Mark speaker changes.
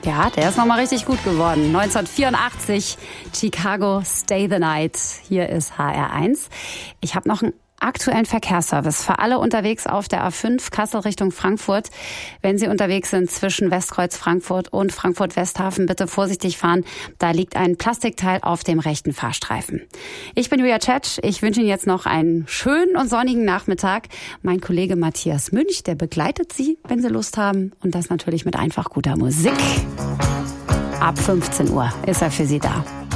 Speaker 1: Ja, der ist nochmal richtig gut geworden. 1984, Chicago, Stay the Night. Hier ist HR1. Ich habe noch einen aktuellen Verkehrsservice für alle unterwegs auf der A5 Kassel Richtung Frankfurt. Wenn Sie unterwegs sind zwischen Westkreuz Frankfurt und Frankfurt-Westhafen, bitte vorsichtig fahren. Da liegt ein Plastikteil auf dem rechten Fahrstreifen. Ich bin Julia Tschetsch. Ich wünsche Ihnen jetzt noch einen schönen und sonnigen Nachmittag. Mein Kollege Matthias Münch, der begleitet Sie, wenn Sie Lust haben. Und das natürlich mit einfach guter Musik. Ab 15 Uhr ist er für Sie da.